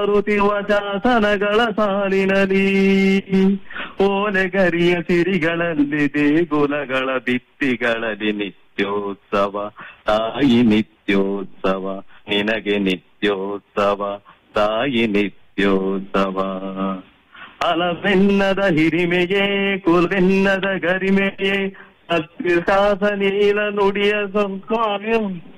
ಬರುತ್ತಿರುವ ಶಾಸನಗಳ ಸಾಲಿನಲ್ಲಿ ಓಲೆಗರಿಯ ಸಿರಿಗಳಲ್ಲಿ ದೇಗುಲಗಳ ಭಿತ್ತಿಗಳಲ್ಲಿ ನಿತ್ಯೋತ್ಸವ ತಾಯಿ ನಿತ್ಯೋತ್ಸವ ನಿನಗೆ ನಿತ್ಯೋತ್ಸವ ತಾಯಿ ನಿತ್ಯೋತ್ಸವ. ಅಲವೆನ್ನದ ಹಿರಿಮೆಯೇ ಕುಲವೆನ್ನದ ಗರಿಮೆಯೇ ಶಾಸನೀಲ ನುಡಿಯ ಸಂಸ್ಕಾರ